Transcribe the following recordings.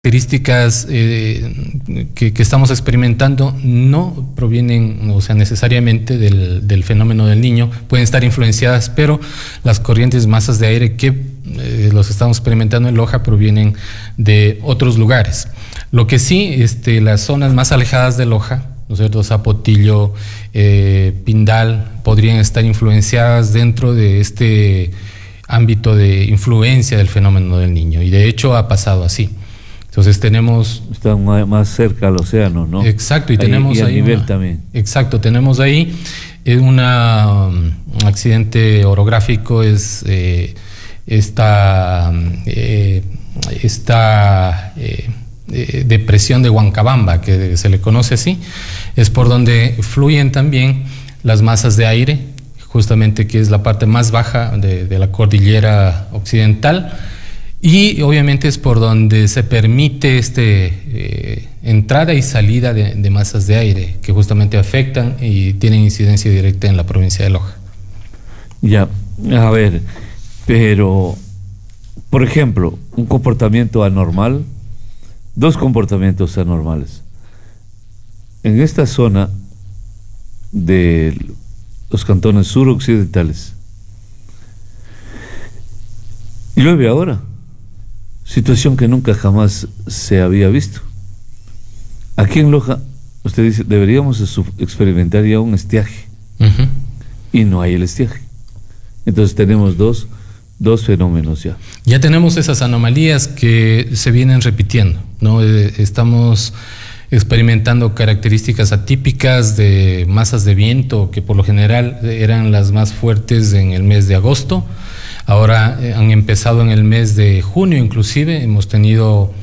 características que estamos experimentando no provienen, o sea, necesariamente del fenómeno del Niño, pueden estar influenciadas, pero las corrientes masas de aire que los estamos experimentando en Loja provienen de otros lugares. Lo que sí, las zonas más alejadas de Loja, ¿no es cierto?, Zapotillo, Pindal, podrían estar influenciadas dentro de este ámbito de influencia del fenómeno del Niño, y de hecho ha pasado así. Entonces tenemos... Están más cerca al océano, ¿no? Exacto, y tenemos ahí... Y a ahí nivel también. Exacto, tenemos ahí un accidente orográfico, es esta depresión de Huancabamba, que se le conoce así, es por donde fluyen también las masas de aire, justamente que es la parte más baja de la cordillera occidental, y obviamente es por donde se permite entrada y salida de masas de aire que justamente afectan y tienen incidencia directa en la provincia de Loja. Ya, a ver, pero, por ejemplo, un comportamiento anormal, dos comportamientos anormales. En esta zona de los cantones suroccidentales, llueve ahora. Situación que nunca jamás se había visto. Aquí en Loja, usted dice, deberíamos experimentar ya un estiaje. Uh-huh. Y no hay el estiaje. Entonces tenemos dos fenómenos ya. Ya tenemos esas anomalías que se vienen repitiendo, ¿no? Estamos experimentando características atípicas de masas de viento que por lo general eran las más fuertes en el mes de agosto. Ahora han empezado en el mes de junio, inclusive hemos tenido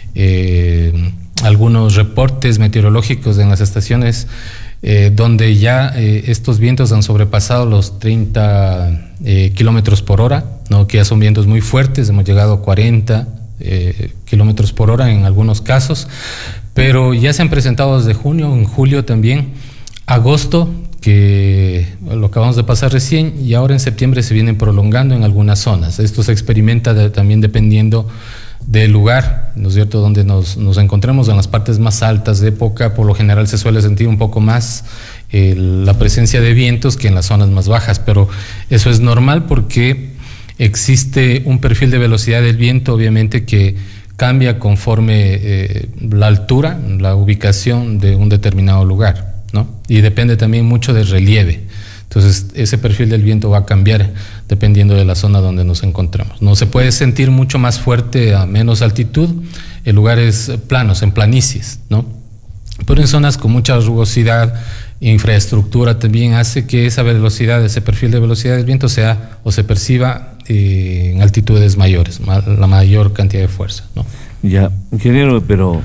algunos reportes meteorológicos en las estaciones donde ya estos vientos han sobrepasado los 30 kilómetros por hora, ¿no? Que ya son vientos muy fuertes, hemos llegado a 40 kilómetros por hora en algunos casos, pero ya se han presentado desde junio, en julio también, agosto, que lo acabamos de pasar recién, y ahora en septiembre se vienen prolongando en algunas zonas. Esto se experimenta también dependiendo del lugar, ¿no es cierto?, donde nos encontremos. En las partes más altas de época, por lo general se suele sentir un poco más la presencia de vientos que en las zonas más bajas, pero eso es normal porque existe un perfil de velocidad del viento, obviamente, que cambia conforme la altura, la ubicación de un determinado lugar, ¿no? Y depende también mucho del relieve. Entonces, ese perfil del viento va a cambiar dependiendo de la zona donde nos encontramos. No se puede sentir mucho más fuerte a menos altitud en lugares planos, en planicies, ¿no? Pero en zonas con mucha rugosidad, infraestructura también hace que esa velocidad, ese perfil de velocidad del viento sea o se perciba en altitudes mayores, la mayor cantidad de fuerza, ¿no? Ya, ingeniero, pero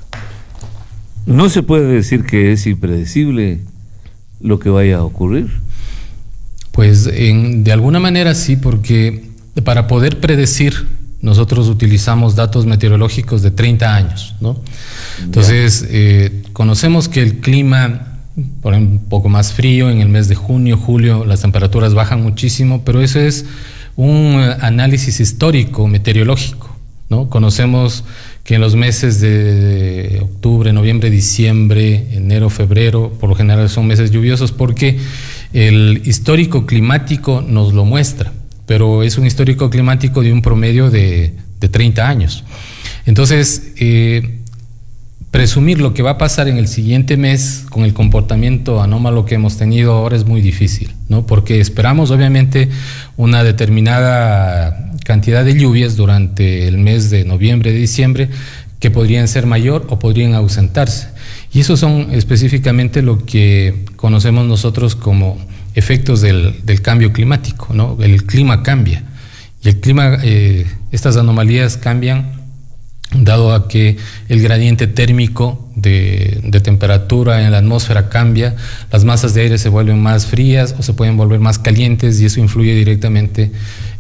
¿no se puede decir que es impredecible lo que vaya a ocurrir? Pues de alguna manera sí, porque para poder predecir nosotros utilizamos datos meteorológicos de 30 años, ¿no? Entonces, conocemos que el clima, por ejemplo, un poco más frío en el mes de junio, julio, las temperaturas bajan muchísimo, pero eso es un análisis histórico meteorológico, ¿no? Conocemos que en los meses de octubre, noviembre, diciembre, enero, febrero, por lo general son meses lluviosos porque el histórico climático nos lo muestra, pero es un histórico climático de un promedio de 30 años. Entonces, presumir lo que va a pasar en el siguiente mes con el comportamiento anómalo que hemos tenido ahora es muy difícil, ¿no? Porque esperamos obviamente una determinada cantidad de lluvias durante el mes de noviembre, de diciembre, que podrían ser mayor o podrían ausentarse. Y esos son específicamente lo que conocemos nosotros como efectos del cambio climático, ¿no? El clima cambia. Y el clima, estas anomalías cambian dado a que el gradiente térmico de temperatura en la atmósfera cambia, las masas de aire se vuelven más frías o se pueden volver más calientes, y eso influye directamente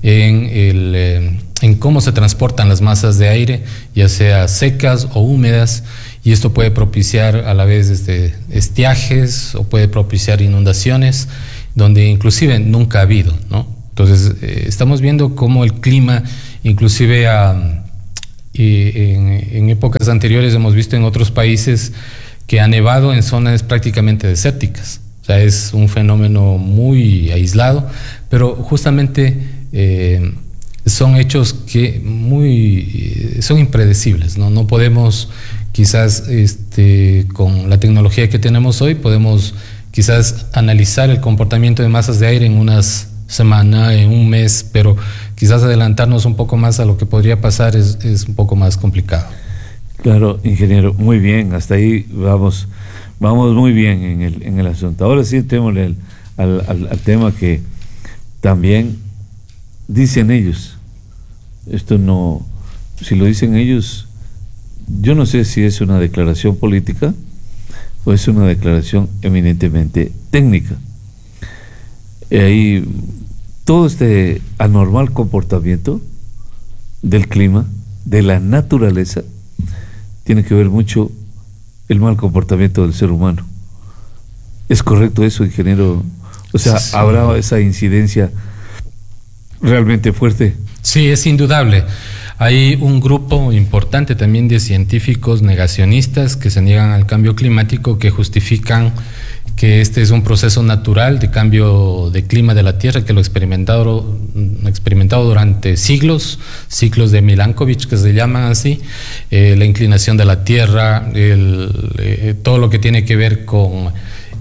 en cómo se transportan las masas de aire, ya sea secas o húmedas, y esto puede propiciar a la vez estiajes o puede propiciar inundaciones donde inclusive nunca ha habido, ¿no? Entonces estamos viendo cómo el clima inclusive en épocas anteriores hemos visto en otros países que ha nevado en zonas prácticamente desérticas. O sea, es un fenómeno muy aislado, pero justamente son hechos que son impredecibles, ¿no? No podemos, quizás con la tecnología que tenemos hoy, podemos quizás analizar el comportamiento de masas de aire en unas semanas, en un mes, pero quizás adelantarnos un poco más a lo que podría pasar es un poco más complicado. Claro, ingeniero, muy bien, hasta ahí vamos muy bien en el asunto. Ahora sí entremos al tema que también dicen ellos. Esto no, si lo dicen ellos, yo no sé si es una declaración política o es una declaración eminentemente técnica. Ahí todo este anormal comportamiento del clima, de la naturaleza, tiene que ver mucho el mal comportamiento del ser humano. ¿Es correcto eso, ingeniero? O sea, sí. ¿Habrá esa incidencia realmente fuerte? Sí, es indudable. Hay un grupo importante también de científicos negacionistas que se niegan al cambio climático, que justifican que este es un proceso natural de cambio de clima de la Tierra, que lo experimentado durante siglos de Milankovitch, que se llaman así, la inclinación de la Tierra, todo lo que tiene que ver con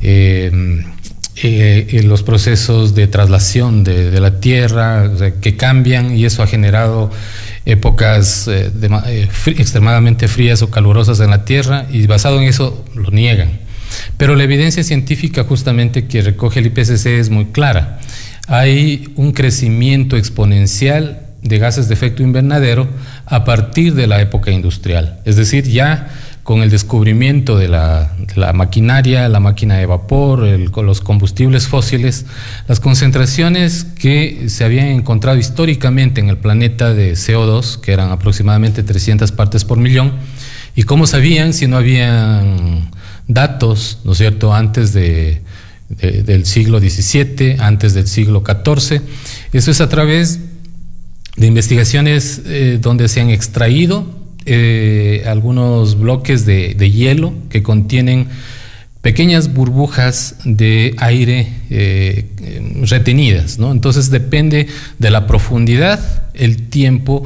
los procesos de traslación de la Tierra, que cambian, y eso ha generado épocas extremadamente frías o calurosas en la Tierra, y basado en eso lo niegan. Pero la evidencia científica justamente que recoge el IPCC es muy clara. Hay un crecimiento exponencial de gases de efecto invernadero a partir de la época industrial. Es decir, ya con el descubrimiento de la maquinaria, la máquina de vapor, con los combustibles fósiles, las concentraciones que se habían encontrado históricamente en el planeta de CO2, que eran aproximadamente 300 partes por millón, y cómo sabían si no habían datos, ¿no es cierto?, antes del siglo XVII, antes del siglo XIV. Eso es a través de investigaciones donde se han extraído algunos bloques de hielo que contienen pequeñas burbujas de aire retenidas, ¿no? Entonces depende de la profundidad el tiempo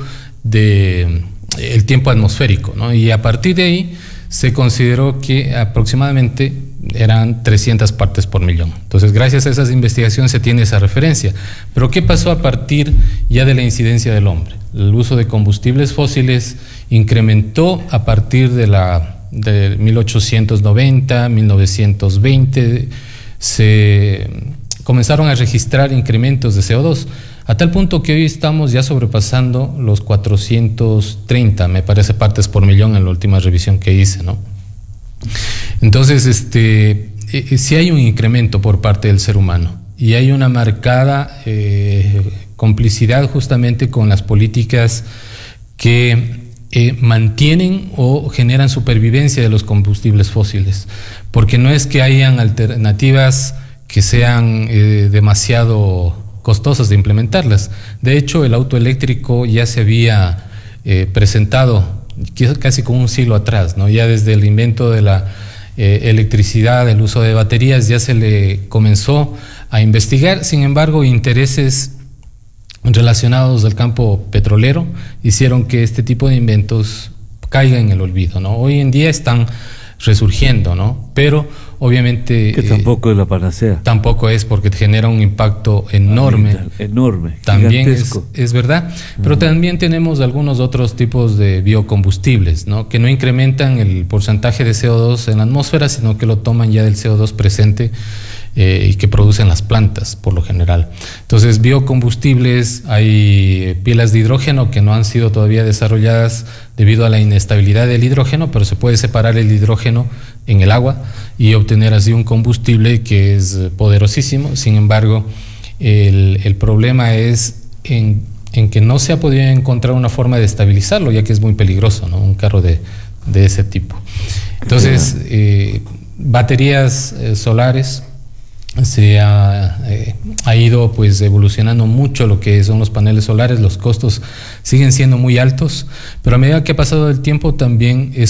atmosférico, ¿no? Y a partir de ahí se consideró que aproximadamente eran 300 partes por millón. Entonces, gracias a esas investigaciones se tiene esa referencia. Pero ¿qué pasó a partir ya de la incidencia del hombre? El uso de combustibles fósiles incrementó a partir de 1890, 1920, se comenzaron a registrar incrementos de CO2, a tal punto que hoy estamos ya sobrepasando los 430, me parece, partes por millón en la última revisión que hice, ¿no? Entonces, sí hay un incremento por parte del ser humano y hay una marcada complicidad justamente con las políticas que mantienen o generan supervivencia de los combustibles fósiles, porque no es que hayan alternativas que sean demasiado costosas de implementarlas. De hecho, el auto eléctrico ya se había presentado casi como un siglo atrás, ¿no? Ya desde el invento de la electricidad, el uso de baterías, ya se le comenzó a investigar. Sin embargo, intereses relacionados al campo petrolero hicieron que este tipo de inventos caigan en el olvido, ¿no? Hoy en día están resurgiendo, ¿no? Pero obviamente que tampoco es la panacea. Tampoco es, porque genera un impacto enorme. Enorme. También es verdad. Pero también tenemos algunos otros tipos de biocombustibles, ¿no? Que no incrementan el porcentaje de CO2 en la atmósfera, sino que lo toman ya del CO2 presente y que producen las plantas, por lo general. Entonces, biocombustibles, hay pilas de hidrógeno que no han sido todavía desarrolladas debido a la inestabilidad del hidrógeno, pero se puede separar el hidrógeno en el agua y obtener así un combustible que es poderosísimo. Sin embargo, el problema es en que no se ha podido encontrar una forma de estabilizarlo, ya que es muy peligroso, ¿no? Un carro de ese tipo. Entonces, baterías solares se ha ido pues evolucionando mucho lo que son los paneles solares. Los costos siguen siendo muy altos, pero a medida que ha pasado el tiempo también